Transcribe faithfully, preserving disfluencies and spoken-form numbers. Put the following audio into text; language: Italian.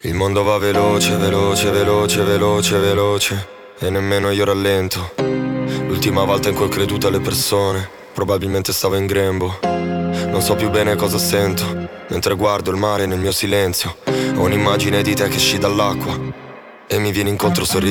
Il mondo va veloce, veloce, veloce, veloce, veloce, e nemmeno io rallento. L'ultima volta in cui ho creduto alle persone, probabilmente stavo in grembo. Non so più bene cosa sento, mentre guardo il mare nel mio silenzio. Ho un'immagine di te che esci dall'acqua e mi vieni incontro sorridendo.